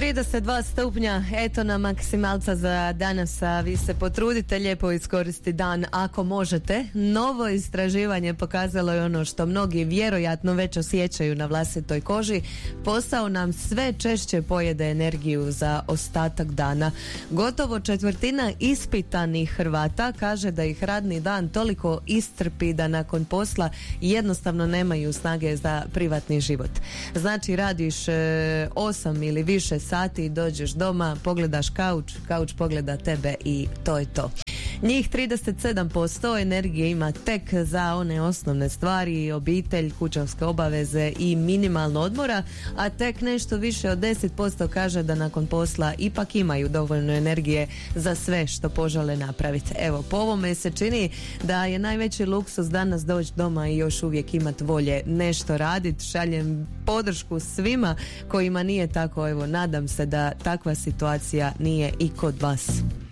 32 stupnja, eto na maksimalca za danas, a vi se potrudite lijepo iskoristiti dan ako možete. Novo istraživanje pokazalo je ono što mnogi vjerojatno već osjećaju na vlastitoj koži. Posao nam sve češće pojede energiju za ostatak dana. Gotovo četvrtina ispitanih Hrvata kaže da ih radni dan toliko iscrpi da nakon posla jednostavno nemaju snage za privatni život. Znači radiš 8 ili više sati, dođeš doma, pogledaš kauč pogleda tebe i to je to. Njih 37% energije ima tek za one osnovne stvari, obitelj, kućanske obaveze i minimalno odmora, a tek nešto više od 10% kaže da nakon posla ipak imaju dovoljno energije za sve što požele napraviti. Evo, po ovome se čini da je najveći luksuz danas doći doma i još uvijek imati volje nešto raditi. Šaljem podršku svima kojima nije tako. Evo, nadam se da takva situacija nije i kod vas.